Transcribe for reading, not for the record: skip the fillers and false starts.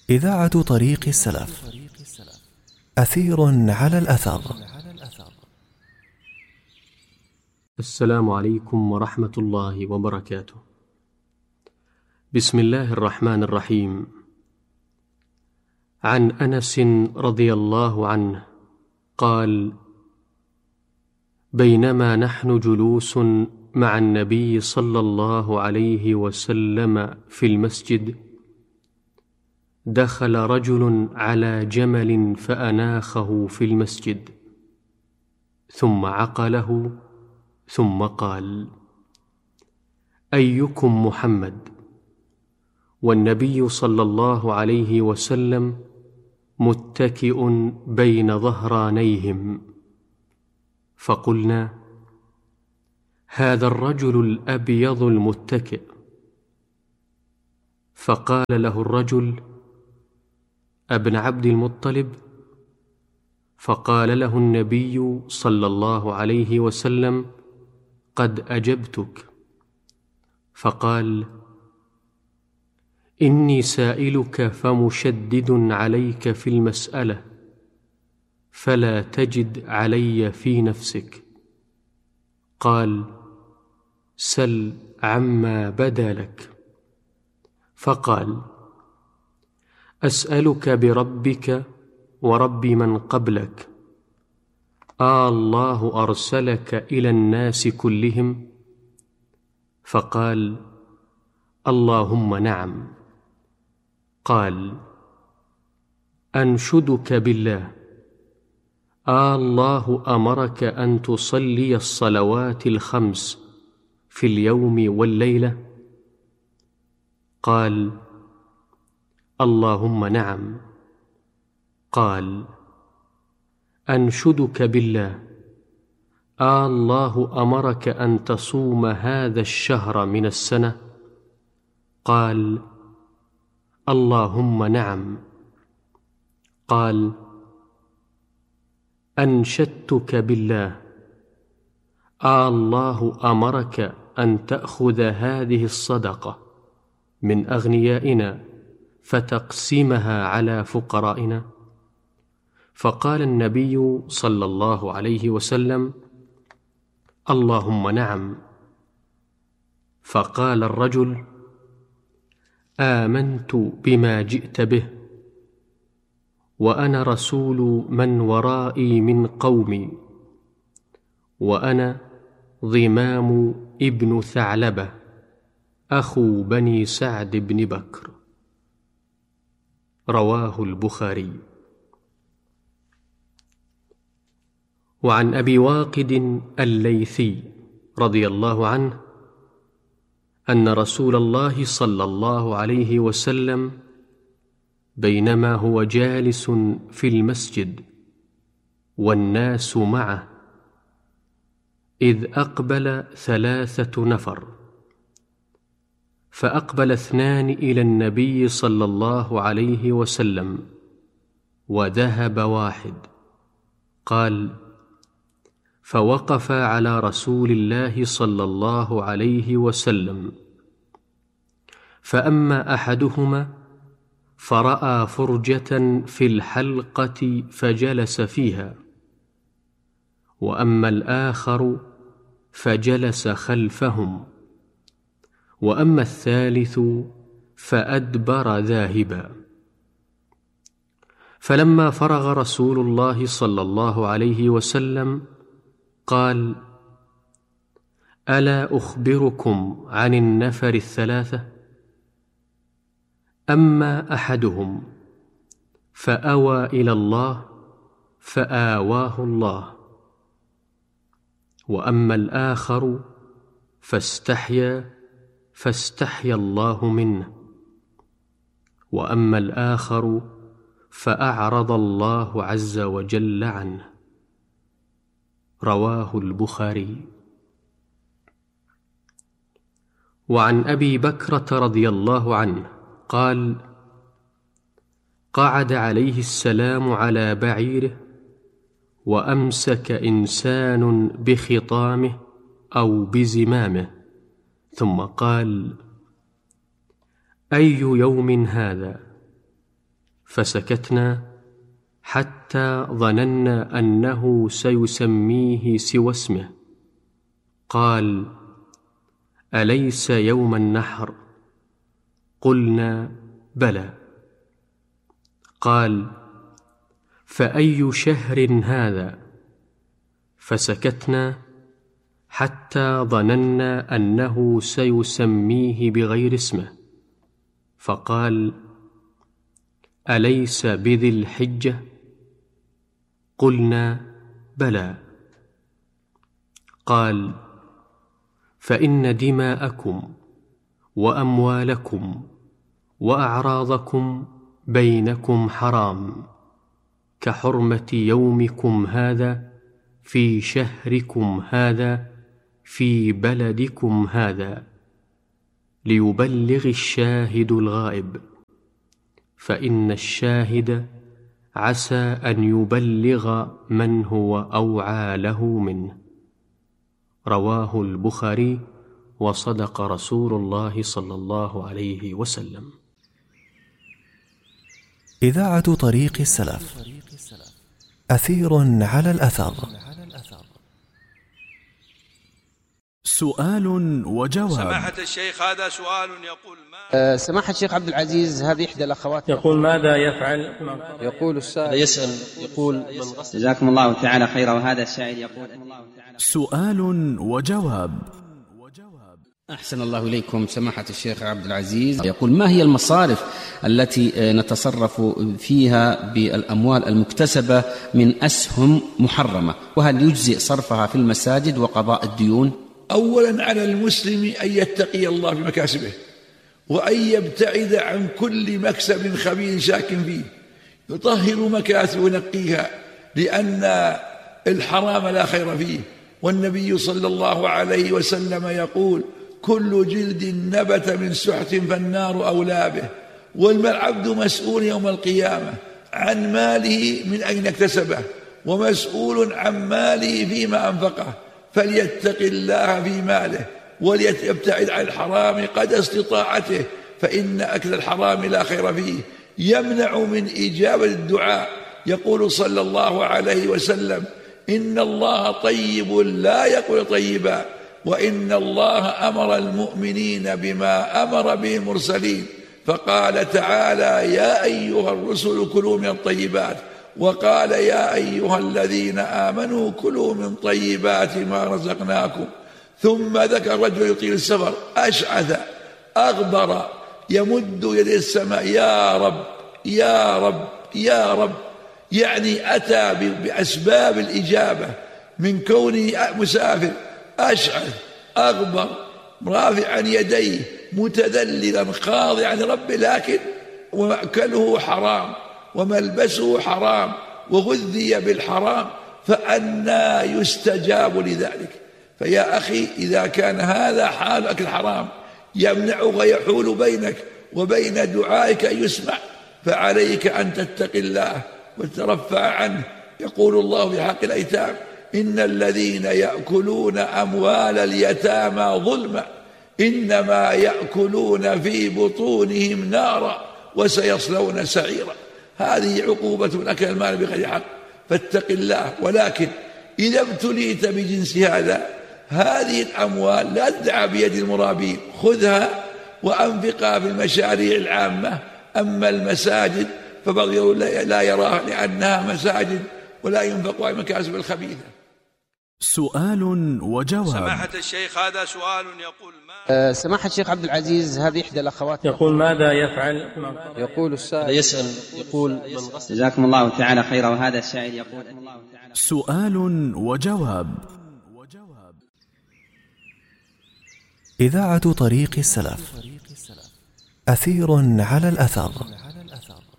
إذاعة طريق السلف. أثير على الأثر. السلام عليكم ورحمة الله وبركاته. بسم الله الرحمن الرحيم. عن أنس رضي الله عنه قال: بينما نحن جلوس مع النبي صلى الله عليه وسلم في المسجد، دخل رجل على جمل فأناخه في المسجد، ثم عقله، ثم قال: أيكم محمد؟ والنبي صلى الله عليه وسلم متكئ بين ظهرانيهم، فقلنا: هذا الرجل الأبيض المتكئ. فقال له الرجل: أبن عبد المطلب؟ فقال له النبي صلى الله عليه وسلم: قد أجبتك. فقال: إني سائلك فمشدد عليك في المسألة، فلا تجد علي في نفسك. قال: سل عما بدا لك. فقال: أسألك بربك ورب من قبلك، الله أرسلك إلى الناس كلهم؟ فقال: اللهم نعم. قال: أنشدك بالله، الله أمرك أن تصلي الصلوات الخمس في اليوم والليلة؟ قال: اللهم نعم. قال: أنشدك بالله، الله أمرك أن تصوم هذا الشهر من السنة؟ قال: اللهم نعم. قال: أنشدتك بالله، الله أمرك أن تأخذ هذه الصدقة من أغنيائنا فتقسمها على فقرائنا؟ فقال النبي صلى الله عليه وسلم: اللهم نعم. فقال الرجل: آمنت بما جئت به، وأنا رسول من ورائي من قومي، وأنا ضمام ابن ثعلبة أخو بني سعد بن بكر. رواه البخاري. وعن أبي واقد الليثي رضي الله عنه أن رسول الله صلى الله عليه وسلم بينما هو جالس في المسجد والناس معه، إذ أقبل 3 نفر، فأقبل 2 إلى النبي صلى الله عليه وسلم، وذهب 1. قال: فوقف على رسول الله صلى الله عليه وسلم، فأما أحدهما فرأى فرجة في الحلقة فجلس فيها، وأما الآخر فجلس خلفهم، وأما الثالث فأدبر ذاهبا. فلما فرغ رسول الله صلى الله عليه وسلم قال: ألا أخبركم عن النفر 3؟ أما أحدهم فأوى إلى الله فآواه الله، وأما الآخر فاستحيا فاستحيا الله منه، وأما الآخر فأعرض الله عز وجل عنه. رواه البخاري. وعن أبي بكرة رضي الله عنه قال: قعد عليه السلام على بعيره، وأمسك إنسان بخطامه أو بزمامه، ثم قال: أي يوم هذا؟ فسكتنا حتى ظننا أنه سيسميه سوى اسمه. قال: أليس يوم النحر؟ قلنا: بلى. قال: فأي شهر هذا؟ فسكتنا حتى ظننا أنه سيسميه بغير اسمه، فقال: أليس بذي الحجة؟ قلنا: بلى. قال: فإن دماءكم وأموالكم وأعراضكم بينكم حرام، كحرمة يومكم هذا في شهركم هذا في بلدكم هذا، ليبلغ الشاهد الغائب، فإن الشاهد عسى أن يبلغ من هو أوعى له منه. رواه البخاري، وصدق رسول الله صلى الله عليه وسلم. إذاعة طريق السلف، أثير على الأثر. سؤال وجواب. سماحة الشيخ، هذا سؤال يقول ما سماحة الشيخ عبد العزيز، هذه إحدى الأخوات يقول: ماذا يفعل؟ يقول السائل يسأل يقول: جزاكم الله تعالى خيرا. وهذا السائل يقول: سؤال وجواب. أحسن الله إليكم سماحة الشيخ عبد العزيز، يقول: ما هي المصارف التي نتصرف فيها بالأموال المكتسبة من أسهم محرمة، وهل يجزئ صرفها في المساجد وقضاء الديون؟ أولا على المسلم أن يتقي الله في مكاسبه، وأن يبتعد عن كل مكسب خبيث شاك فيه، يطهر مكاسبه وينقيها، لأن الحرام لا خير فيه. والنبي صلى الله عليه وسلم يقول: كل جلد نبت من سحت فالنار أولى به. والعبد مسؤول يوم القيامة عن ماله من أين اكتسبه، ومسؤول عن ماله فيما أنفقه، فليتق الله في ماله وليبتعد عن الحرام قدر استطاعته، فإن أكل الحرام لا خير فيه، يمنع من إجابة الدعاء. يقول صلى الله عليه وسلم: إن الله طيب لا يقبل طيبا، وإن الله أمر المؤمنين بما أمر به المرسلين، فقال تعالى: يا أيها الرسل كلوا من الطيبات، وقال: يا أيها الذين آمنوا كلوا من طيبات ما رزقناكم. ثم ذكر رجل يطيل السفر أشعث أغبر يمد يديه السماء: يا رب يا رب يا رب، يعني أتى بأسباب الإجابة من كونه مسافر، أشعث أغبر رافعا يديه متذللا خاضعا لربه، لكن ومأكله حرام وملبسه حرام وغذي بالحرام، فأنى يستجاب لذلك؟ فيا أخي، إذا كان هذا حال أكل حرام يمنعك ويحول بينك وبين دعائك أن يسمع، فعليك أن تتقي الله وترفع عنه. يقول الله في حق الأيتام: إن الذين يأكلون أموال اليتامى ظلما إنما يأكلون في بطونهم نارا وسيصلون سعيرا. هذه عقوبة أكل المال بغير حق، فاتق الله. ولكن إذا ابتليت بجنس هذه الأموال لا تدع بيد المرابين، خذها وأنفقها في المشاريع العامة. أما المساجد فبعض لا يراها لأنها مساجد ولا ينفق على المكاسب الخبيثة. سؤال وجواب. سماحة الشيخ، هذا سؤال يقول ما سماحة الشيخ عبد العزيز، هذه إحدى الأخوات يقول: ماذا يفعل؟ يقول السائل يسأل يقول: جزاكم الله تعالى خيرا. وهذا السائل يقول: سؤال وجواب. إذاعة طريق السلف، أثير على الأثر.